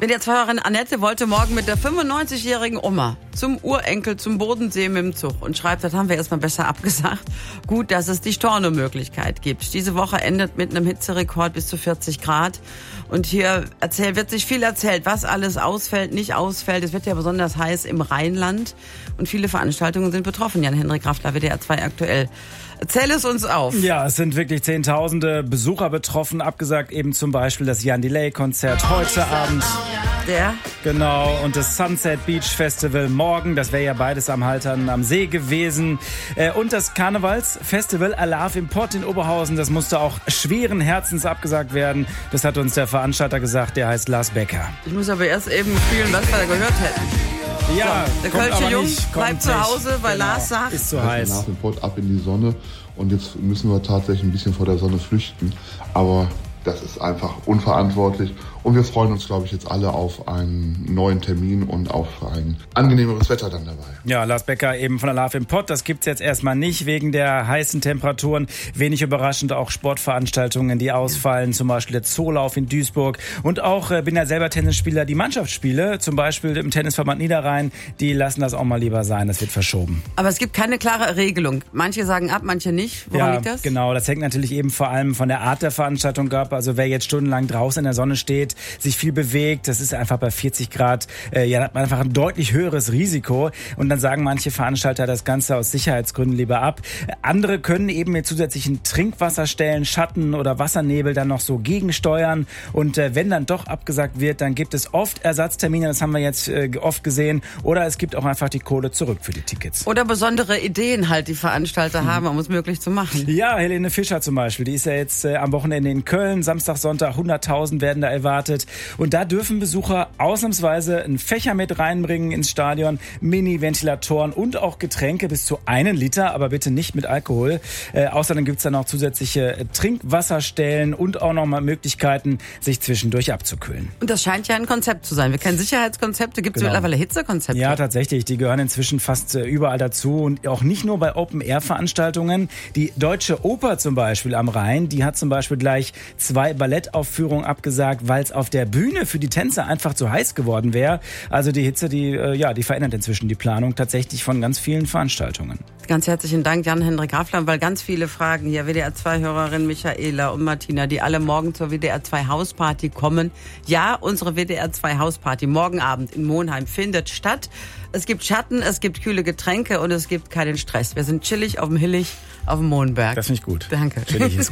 WDR-2-Hörerin Annette wollte morgen mit der 95-jährigen Oma zum Urenkel, zum Bodensee mit dem Zug und schreibt, das haben wir erstmal besser abgesagt. Gut, dass es die Stornomöglichkeit gibt. Diese Woche endet mit einem Hitzerekord bis zu 40 Grad. Und hier wird sich viel erzählt, was alles ausfällt, nicht ausfällt. Es wird ja besonders heiß im Rheinland und viele Veranstaltungen sind betroffen. Jan-Henrik Raffler, WDR2 aktuell. Zähl es uns auf. Ja, es sind wirklich Zehntausende Besucher betroffen. Abgesagt eben zum Beispiel das Jan Delay-Konzert heute Abend. Der? Genau, und das Sunset Beach Festival morgen. Das wäre ja beides am Haltern am See gewesen. Und das Karnevalsfestival Alarv im Pott in Oberhausen. Das musste auch schweren Herzens abgesagt werden. Das hat uns der Veranstalter gesagt, der heißt Lars Becker. Ich muss aber erst eben fühlen, was wir da gehört hätten. Ja, so, der Kölsche Jung bleibt zu Hause, weil genau. Lars sagt, ist zu heiß. Nach dem Pott ab in die Sonne und jetzt müssen wir tatsächlich ein bisschen vor der Sonne flüchten. Aber das ist einfach unverantwortlich und wir freuen uns, glaube ich, jetzt alle auf einen neuen Termin und auf ein angenehmeres Wetter dann dabei. Ja, Lars Becker eben von Alarv im Pott, das gibt's jetzt erstmal nicht wegen der heißen Temperaturen. Wenig überraschend auch Sportveranstaltungen, die ausfallen, zum Beispiel der Zoolauf in Duisburg und auch, bin ja selber Tennisspieler, die Mannschaftsspiele, zum Beispiel im Tennisverband Niederrhein, die lassen das auch mal lieber sein, das wird verschoben. Aber es gibt keine klare Regelung. Manche sagen ab, manche nicht. Woran liegt das? Genau, das hängt natürlich eben vor allem von der Art der Veranstaltung ab. Also wer jetzt stundenlang draußen in der Sonne steht, sich viel bewegt, das ist einfach bei 40 Grad, da hat man einfach ein deutlich höheres Risiko. Und dann sagen manche Veranstalter das Ganze aus Sicherheitsgründen lieber ab. Andere können eben mit zusätzlichen Trinkwasserstellen, Schatten oder Wassernebel dann noch so gegensteuern. Und wenn dann doch abgesagt wird, dann gibt es oft Ersatztermine, das haben wir jetzt oft gesehen. Oder es gibt auch einfach die Kohle zurück für die Tickets. Oder besondere Ideen halt, die Veranstalter haben, um es möglich zu machen. Ja, Helene Fischer zum Beispiel, die ist ja jetzt am Wochenende in Köln, Samstag, Sonntag, 100.000 werden da erwartet. Und da dürfen Besucher ausnahmsweise einen Fächer mit reinbringen ins Stadion, Mini-Ventilatoren und auch Getränke bis zu 1 Liter, aber bitte nicht mit Alkohol. Außerdem gibt's dann auch zusätzliche Trinkwasserstellen und auch nochmal Möglichkeiten, sich zwischendurch abzukühlen. Und das scheint ja ein Konzept zu sein. Wir kennen Sicherheitskonzepte, gibt es mittlerweile Hitzekonzepte? Ja, tatsächlich. Die gehören inzwischen fast überall dazu und auch nicht nur bei Open-Air-Veranstaltungen. Die Deutsche Oper zum Beispiel am Rhein, die hat zum Beispiel gleich 2 Ballettaufführungen abgesagt, weil es auf der Bühne für die Tänzer einfach zu heiß geworden wäre. Also die Hitze, die verändert inzwischen die Planung tatsächlich von ganz vielen Veranstaltungen. Ganz herzlichen Dank, Jan-Henrik Raffler, weil ganz viele Fragen hier, WDR2-Hörerin Michaela und Martina, die alle morgen zur WDR2-Hausparty kommen. Ja, unsere WDR2-Hausparty morgen Abend in Monheim findet statt. Es gibt Schatten, es gibt kühle Getränke und es gibt keinen Stress. Wir sind chillig auf dem Hillig, auf dem Mohnberg. Das finde ich gut. Danke. Chillig ist